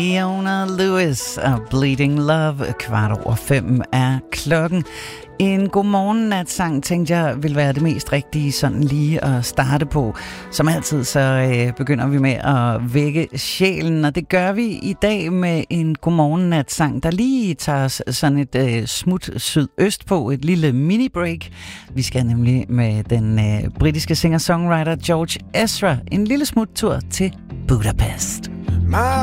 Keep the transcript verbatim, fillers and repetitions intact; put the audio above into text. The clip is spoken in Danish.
Leona Lewis og Bleeding Love. Kvart over fem er klokken. En godmorgen-natsang tænkte jeg vil være det mest rigtige sådan lige at starte på. Som altid så øh, begynder vi med at vække sjælen, og det gør vi i dag med en godmorgen-natsang, der lige tager os sådan et øh, smut sydøst på, et lille mini-break. Vi skal nemlig med den øh, britiske singer-songwriter George Ezra en lille smuttur til Budapest.